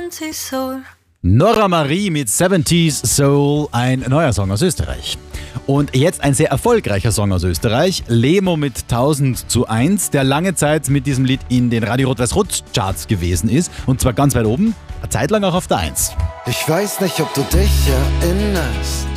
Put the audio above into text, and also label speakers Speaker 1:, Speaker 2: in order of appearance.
Speaker 1: 70s Soul.
Speaker 2: Nora Marie mit 70s Soul, ein neuer Song aus Österreich. Und jetzt ein sehr erfolgreicher Song aus Österreich, Lemo mit 1000:1, der lange Zeit mit diesem Lied in den Radio Rot-Weiß-Rot Charts gewesen ist. Und zwar ganz weit oben, eine Zeit lang auch auf der 1.
Speaker 3: Ich weiß nicht, ob du dich erinnerst,